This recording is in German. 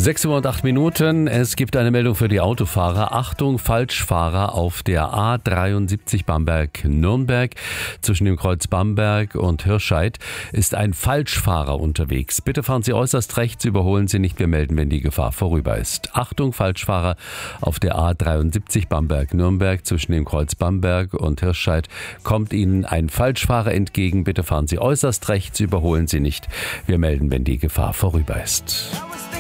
6:08. Es gibt eine Meldung für die Autofahrer. Achtung, Falschfahrer auf der A73 Bamberg-Nürnberg. Zwischen dem Kreuz Bamberg und Hirscheid ist ein Falschfahrer unterwegs. Bitte fahren Sie äußerst rechts, überholen Sie nicht. Wir melden, wenn die Gefahr vorüber ist. Achtung, Falschfahrer auf der A73 Bamberg-Nürnberg. Zwischen dem Kreuz Bamberg und Hirscheid kommt Ihnen ein Falschfahrer entgegen. Bitte fahren Sie äußerst rechts, überholen Sie nicht. Wir melden, wenn die Gefahr vorüber ist.